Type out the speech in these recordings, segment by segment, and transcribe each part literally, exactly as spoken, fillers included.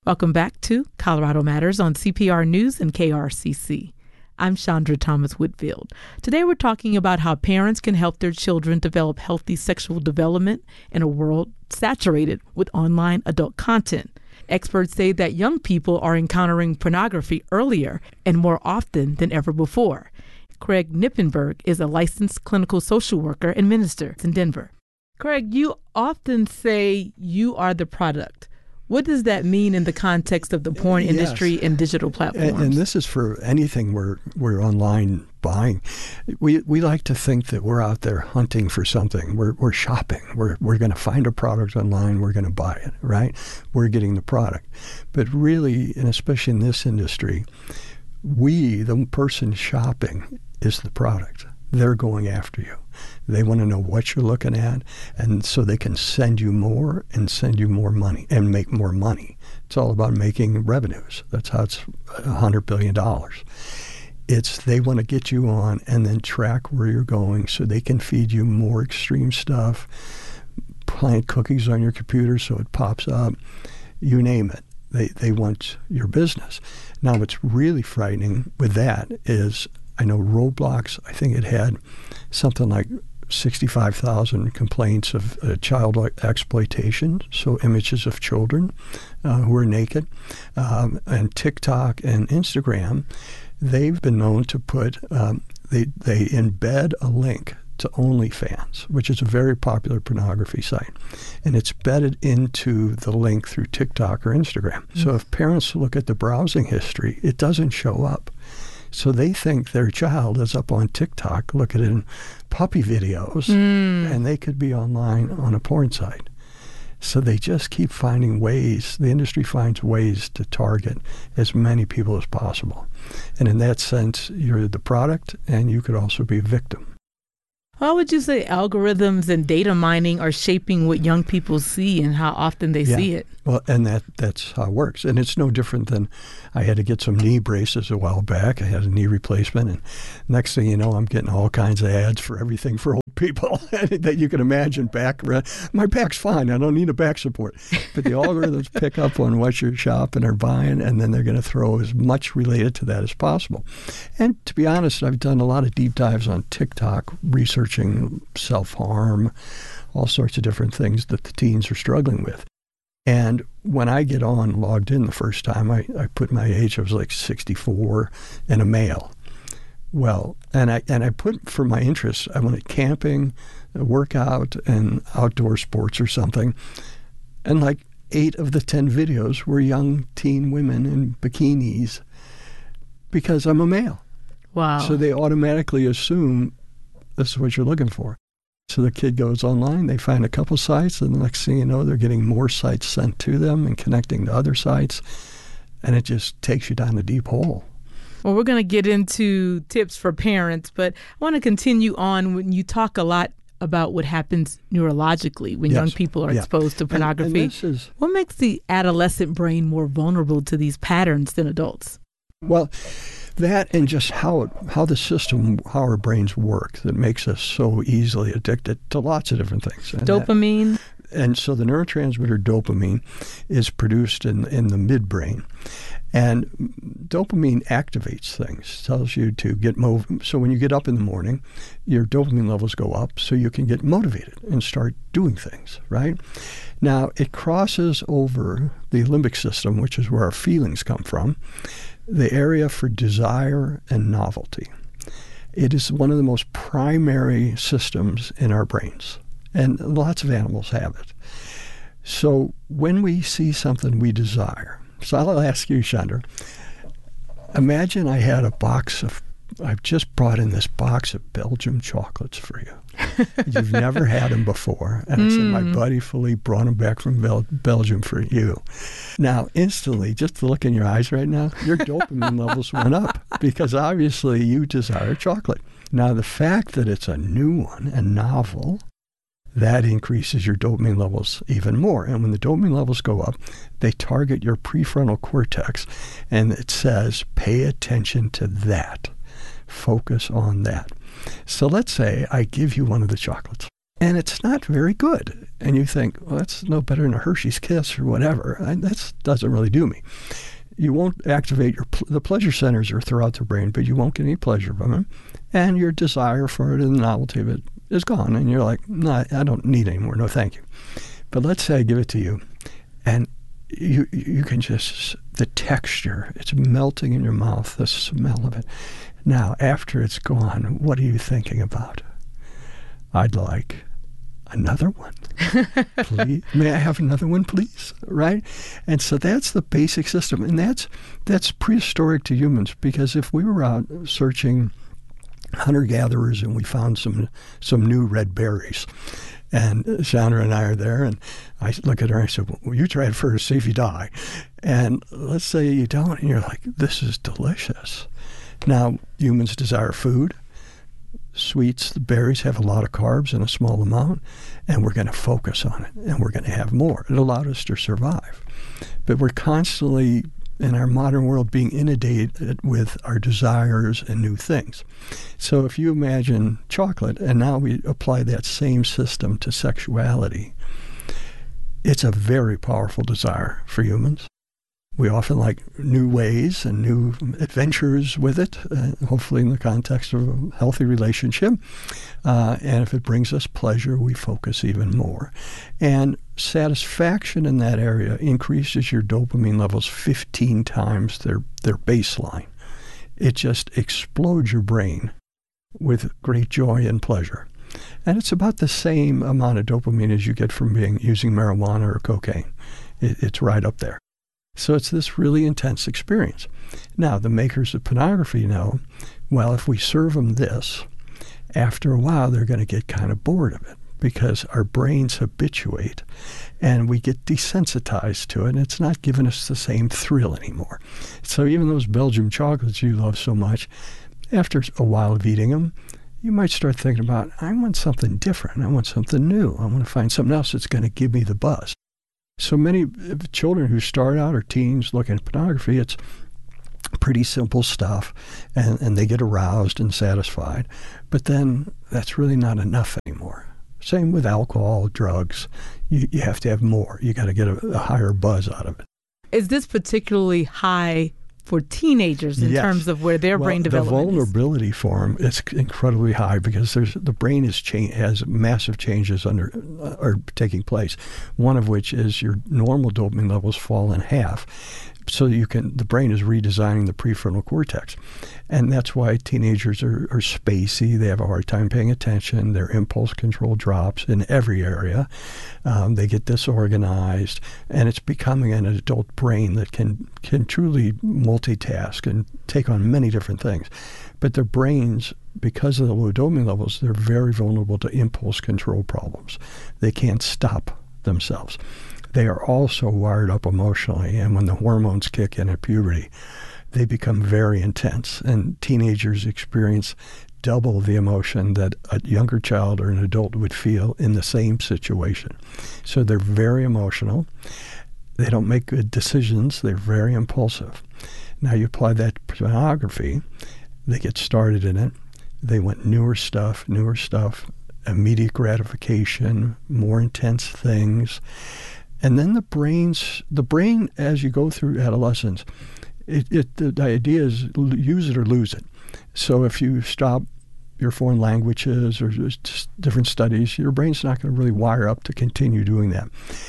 Welcome back to Colorado Matters on C P R News and K R C C. I'm Chandra Thomas Whitfield. Today we're talking about how parents can help their children develop healthy sexual development in a world saturated with online adult content. Experts say that young people are encountering pornography earlier and more often than ever before. Craig Knippenberg is a licensed clinical social worker and minister in Denver. Craig, you often say you are the product. What does that mean in the context of the porn Yes. industry and digital platforms? And, and this is for anything we're we're online buying. We we like to think that we're out there hunting for something. We're we're shopping. We're we're going to find a product online. We're going to buy it, right? We're getting the product. But really, and especially in this industry, we, the person shopping, is the product. They're going after you. They want to know what you're looking at, and so they can send you more and send you more money and make more money. It's all about making revenues. That's how it's one hundred billion dollars. It's they want to get you on and then track where you're going so they can feed you more extreme stuff, plant cookies on your computer so it pops up, you name it. They, they want your business. Now, what's really frightening with that is I know Roblox, I think it had something like sixty-five thousand complaints of uh, child exploitation, so images of children uh, who are naked. Um, and TikTok and Instagram, they've been known to put, um, they, they embed a link to OnlyFans, which is a very popular pornography site. And it's bedded into the link through TikTok or Instagram. Mm-hmm. So if parents look at the browsing history, it doesn't show up. So they think their child is up on TikTok looking at puppy videos, mm. and they could be online on a porn site. So they just keep finding ways, the industry finds ways to target as many people as possible. And in that sense, you're the product, and you could also be a victim. How would you say algorithms and data mining are shaping what young people see and how often they yeah. see it? Well, and that that's how it works. And it's no different than I had to get some knee braces a while back. I had a knee replacement. And next thing you know, I'm getting all kinds of ads for everything for old people that you can imagine. Back, my back's fine. I don't need a back support. But the algorithms pick up on what you're shopping or buying, and then they're going to throw as much related to that as possible. And to be honest, I've done a lot of deep dives on TikTok, researching self-harm, all sorts of different things that the teens are struggling with. And when I get on, logged in the first time, I, I put my age, I was like sixty-four and a male. Well, and I and I put for my interests, I wanted camping, workout, and outdoor sports or something. And like eight of the ten videos were young teen women in bikinis because I'm a male. Wow. So they automatically assume this is what you're looking for. So the kid goes online, they find a couple sites, and the next thing you know, they're getting more sites sent to them and connecting to other sites, and it just takes you down a deep hole. Well, we're going to get into tips for parents, but I want to continue on when you talk a lot about what happens neurologically when yes. young people are yeah. exposed to pornography. And, and this is, what makes the adolescent brain more vulnerable to these patterns than adults? Well, that and just how it, how the system, how our brains work that makes us so easily addicted to lots of different things. And Dopamine. That, and so the neurotransmitter dopamine is produced in, in the midbrain. And dopamine activates things, tells you to get moved. So when you get up in the morning, your dopamine levels go up so you can get motivated and start doing things, right? Now, it crosses over the limbic system, which is where our feelings come from, the area for desire and novelty. It is one of the most primary systems in our brains, and lots of animals have it. So when we see something we desire, so I'll ask you, Chandra, imagine I had a box of, I've just brought in this box of Belgium chocolates for you. You've never had them before. And I said, my buddy Philippe brought them back from Bel- Belgium for you. Now, instantly, just the look in your eyes right now, your dopamine levels went up because obviously you desire chocolate. Now, the fact that it's a new one and novel, that increases your dopamine levels even more. And when the dopamine levels go up, they target your prefrontal cortex, and it says, pay attention to that. Focus on that. So let's say I give you one of the chocolates, And it's not very good. And you think, well, that's no better than a Hershey's Kiss or whatever. That doesn't really do me. You won't activate your, the pleasure centers are throughout the brain, but you won't get any pleasure from them. And your desire for it and the novelty of it is gone. And you're like, no, I don't need any more. No, thank you. But let's say I give it to you, and you you can just, the texture, it's melting in your mouth, the smell of it. Now, after it's gone, what are you thinking about? I'd like another one. Please, may I have another one, please? Right? And so that's the basic system. And that's that's prehistoric to humans, because if we were out searching hunter-gatherers and we found some some new red berries, and Chandra and I are there, and I look at her and I said, well, you try it first, see if you die. And let's say you don't, and you're like, this is delicious. Now, humans desire food. Sweets, the berries have a lot of carbs in a small amount, and we're going to focus on it, and we're going to have more. It allowed us to survive. But we're constantly, in our modern world, being inundated with our desires and new things. So if you imagine chocolate, and now we apply that same system to sexuality, it's a very powerful desire for humans. We often like new ways and new adventures with it, uh, hopefully in the context of a healthy relationship. Uh, and if it brings us pleasure, we focus even more. And satisfaction in that area increases your dopamine levels fifteen times their, their baseline. It just explodes your brain with great joy and pleasure. And it's about the same amount of dopamine as you get from being using marijuana or cocaine. It, it's right up there. So it's this really intense experience. Now, the makers of pornography know, well, if we serve them this, after a while they're going to get kind of bored of it, because our brains habituate and we get desensitized to it, and it's not giving us the same thrill anymore. So even those Belgian chocolates you love so much, after a while of eating them, you might start thinking about, I want something different. I want something new. I want to find something else that's going to give me the buzz. So many children who start out, or teens looking at pornography, it's pretty simple stuff, and, and they get aroused and satisfied. But then that's really not enough anymore. Same with alcohol, drugs. You, you have to have more. You got to get a, a higher buzz out of it. Is this particularly high for teenagers in yes. terms of where their well, brain development the vulnerability is? for them is incredibly high, because there's the brain is cha- has massive changes under uh, are taking place. One of which is your normal dopamine levels fall in half. So you can the brain is redesigning the prefrontal cortex. And that's why teenagers are, are spacey. They have a hard time paying attention. Their impulse control drops in every area. Um, they get disorganized. And it's becoming an adult brain that can, can truly multitask and take on many different things. But their brains, because of the low dopamine levels, they're very vulnerable to impulse control problems. They can't stop themselves. They are also wired up emotionally, and when the hormones kick in at puberty, they become very intense, and teenagers experience double the emotion that a younger child or an adult would feel in the same situation. So they're very emotional. They don't make good decisions. They're very impulsive. Now you apply that to pornography, they get started in it. They want newer stuff, newer stuff, immediate gratification, more intense things. And then the brains, the brain, as you go through adolescence, it, it the, the idea is use it or lose it. So if you stop your foreign languages or just different studies, your brain's not going to really wire up to continue doing that.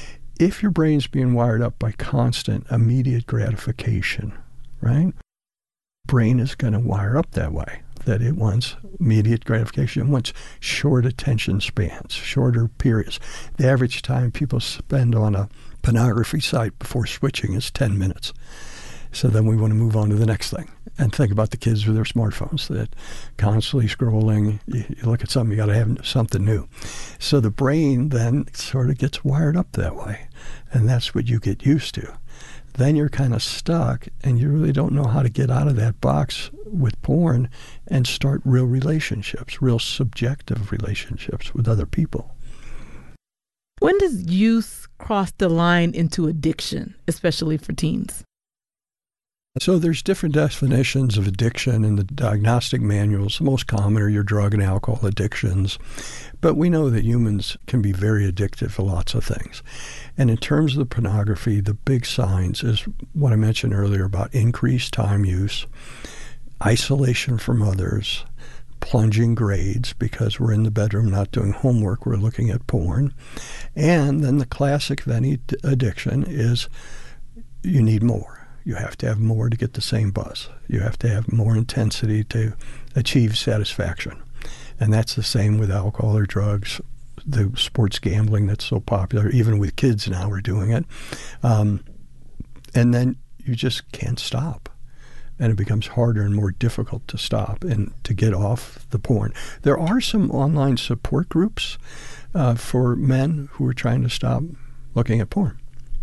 If your brain's being wired up by constant, immediate gratification, right? Brain is going to wire up that way, that it wants immediate gratification. It wants short attention spans, shorter periods. The average time people spend on a pornography site before switching is ten minutes. So then we want to move on to the next thing and think about the kids with their smartphones that constantly scrolling. You, you look at something, you got to have something new. So the brain then sort of gets wired up that way, and that's what you get used to. Then you're kind of stuck, and you really don't know how to get out of that box with porn and start real relationships, real subjective relationships with other people. When does use cross the line into addiction, especially for teens? So there's different definitions of addiction in the diagnostic manuals. The most common are your drug and alcohol addictions. But we know that humans can be very addicted to lots of things. And in terms of the pornography, the big signs is what I mentioned earlier about increased time use, isolation from others, plunging grades because we're in the bedroom not doing homework, we're looking at porn. And then the classic of any addiction is you need more. You have to have more to get the same buzz. You have to have more intensity to achieve satisfaction. And that's the same with alcohol or drugs, the sports gambling that's so popular. Even with kids now we're doing it. Um, and then you just can't stop. And it becomes harder and more difficult to stop and to get off the porn. There are some online support groups uh, for men who are trying to stop looking at porn.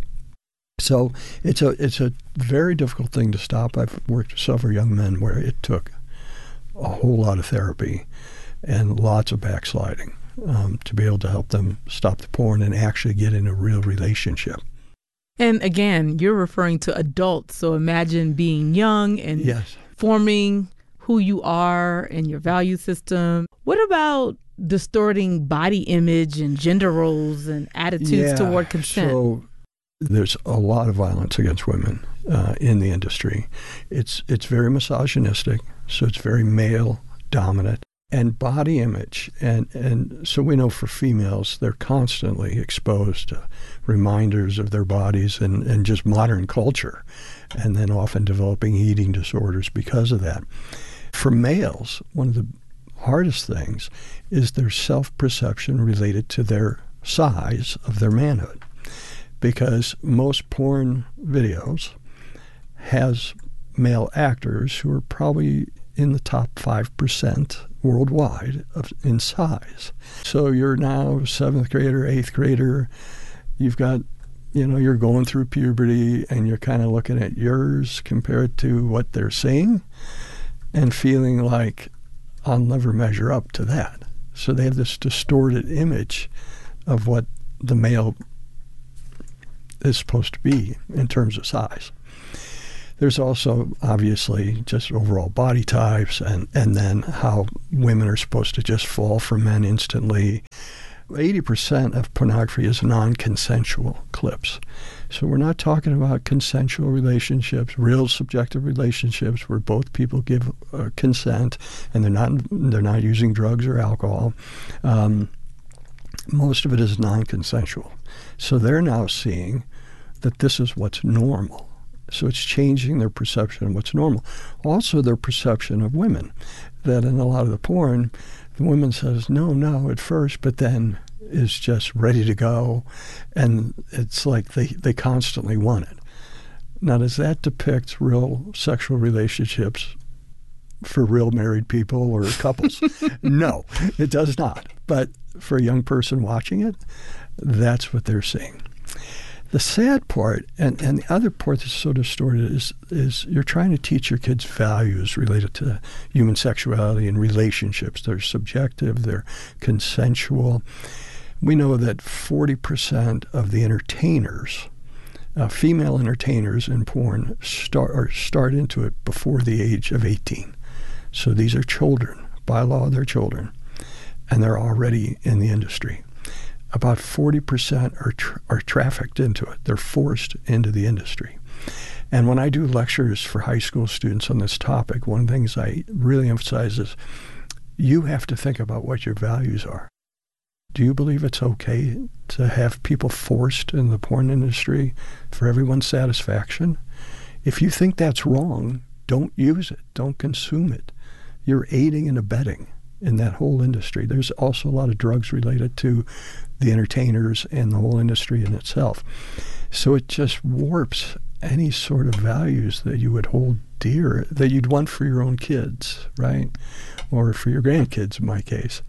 So it's a it's a very difficult thing to stop. I've worked with several young men where it took a whole lot of therapy and lots of backsliding um, to be able to help them stop the porn and actually get in a real relationship. And again, you're referring to adults. So imagine being young and yes. forming who you are and your value system. What about distorting body image and gender roles and attitudes yeah, toward consent? So there's a lot of violence against women uh, in the industry. It's it's very misogynistic, so it's very male dominant. And body image, and, and so we know for females, they're constantly exposed to reminders of their bodies and, and just modern culture, and then often developing eating disorders because of that. For males, one of the hardest things is their self-perception related to their size of their manhood, because most porn videos has male actors who are probably in the top five percent worldwide of, in size. So you're now seventh grader, eighth grader, you've got, you know, you're going through puberty and you're kind of looking at yours compared to what they're seeing and feeling like I'll never measure up to that. So they have this distorted image of what the male is supposed to be in terms of size. There's also, obviously, just overall body types and, and then how women are supposed to just fall for men instantly. eighty percent of pornography is non-consensual clips. So we're not talking about consensual relationships, real subjective relationships where both people give uh, consent and they're not they're not using drugs or alcohol. Um, most of it is non-consensual. So they're now seeing that this is what's normal. So it's changing their perception of what's normal. Also their perception of women, that in a lot of the porn, the woman says, no, no, at first, but then is just ready to go. And it's like they, they constantly want it. Now, does that depict real sexual relationships for real married people or couples? No, it does not. But for a young person watching it, that's what they're seeing. The sad part, and, and the other part that's so distorted, is is you're trying to teach your kids values related to human sexuality and relationships. They're subjective, they're consensual. We know that forty percent of the entertainers, uh, female entertainers in porn, start, or start into it before the age of eighteen. So these are children. By law, they're children. And they're already in the industry. About forty percent are tra- are trafficked into it. They're forced into the industry. And when I do lectures for high school students on this topic, one of the things I really emphasize is you have to think about what your values are. Do you believe it's okay to have people forced in the porn industry for everyone's satisfaction? If you think that's wrong, don't use it. Don't consume it. You're aiding and abetting in that whole industry. There's also a lot of drugs related to the entertainers and the whole industry in itself. So it just warps any sort of values that you would hold dear, that you'd want for your own kids, right? Or for your grandkids, in my case.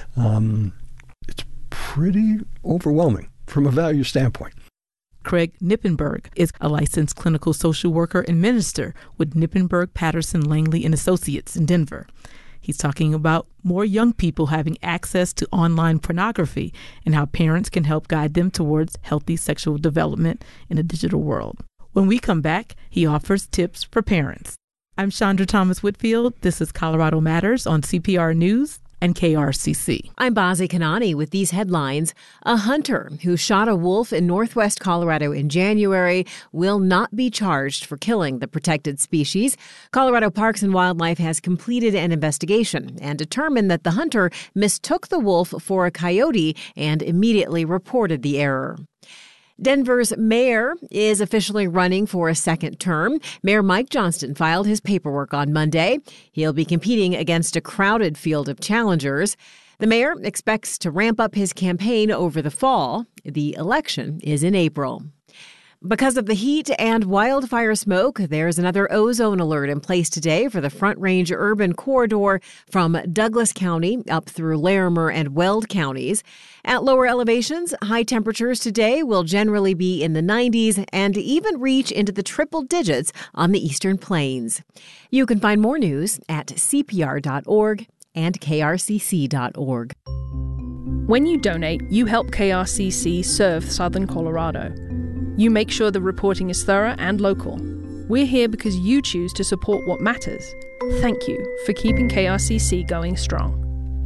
Um, it's pretty overwhelming from a value standpoint. Craig Knippenberg is a licensed clinical social worker and minister with Knippenberg, Patterson, Langley and Associates in Denver. He's talking about more young people having access to online pornography and how parents can help guide them towards healthy sexual development in a digital world. When we come back, he offers tips for parents. I'm Chandra Thomas Whitfield. This is Colorado Matters on C P R News and K R C C. I'm Bazi Kanani with these headlines. A hunter who shot a wolf in northwest Colorado in January will not be charged for killing the protected species. Colorado Parks and Wildlife has completed an investigation and determined that the hunter mistook the wolf for a coyote and immediately reported the error. Denver's mayor is officially running for a second term. Mayor Mike Johnston filed his paperwork on Monday. He'll be competing against a crowded field of challengers. The mayor expects to ramp up his campaign over the fall. The election is in April. Because of the heat and wildfire smoke, there's another ozone alert in place today for the Front Range urban corridor from Douglas County up through Larimer and Weld counties. At lower elevations, high temperatures today will generally be in the nineties and even reach into the triple digits on the eastern plains. You can find more news at C P R dot org and K R C C dot org. When you donate, you help K R C C serve Southern Colorado. You make sure the reporting is thorough and local. We're here because you choose to support what matters. Thank you for keeping K R C C going strong.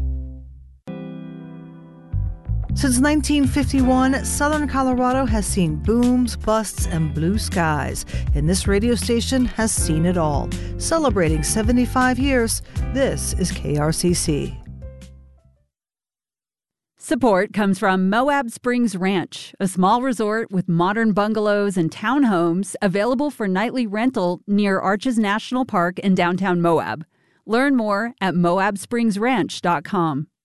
Since nineteen fifty-one, Southern Colorado has seen booms, busts, and blue skies. And this radio station has seen it all. Celebrating seventy-five years, this is K R C C. Support comes from Moab Springs Ranch, a small resort with modern bungalows and townhomes available for nightly rental near Arches National Park in downtown Moab. Learn more at moab springs ranch dot com.